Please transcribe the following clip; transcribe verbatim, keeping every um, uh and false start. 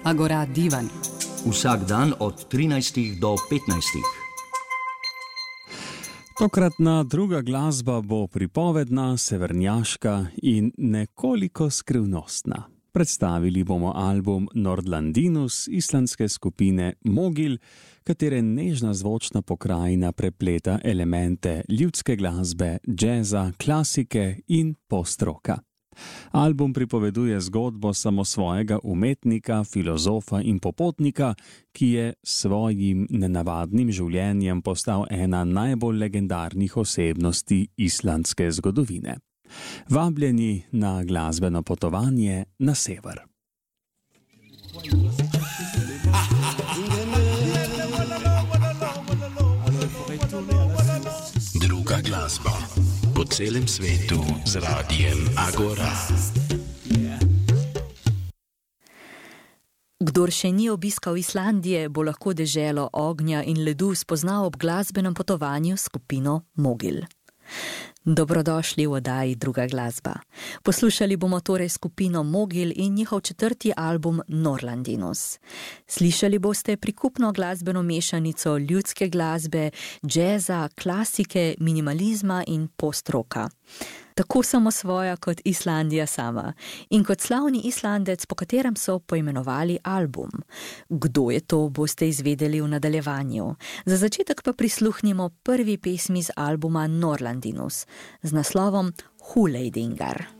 Agora divan. Vsak dan od trinajstih do petnajstih. Tokratna druga glasba bo pripovedna, severnjaška in nekoliko skrivnostna. Predstavili bomo album Nordlandinus islandske skupine Mogil, katere nežna zvočna pokrajina prepleta elemente ljudske glasbe, džeza, klasike in postroka. Album pripoveduje zgodbo samosvojega umetnika, filozofa in popotnika, ki je s svojim nenavadnim življenjem postal ena najbolj legendarnih osebnosti islandske zgodovine. Vabljeni na glasbeno potovanje na sever. Druga glasba po celem svetu z radijem Agora. Kdor še ni obiskal Islandije, bo lahko deželo ognja in ledu spoznal ob glasbenem potovanju s skupino Mogil. Dobrodošli v oddaji Druga glasba. Poslušali bomo torej skupino Mogil in njihov četrti album Nordlandinus. Slišali boste prikupno glasbeno mešanico ljudske glasbe, džeza, klasike, minimalizma in postroka. Tako samosvoja kot Islandija sama in kot slavni Islandec, po katerem so poimenovali album. Kdo je to, boste izvedeli v nadaljevanju. Za začetek pa prisluhnimo prvi pesmi z albuma Nordlandinus z naslovom Huleidingar.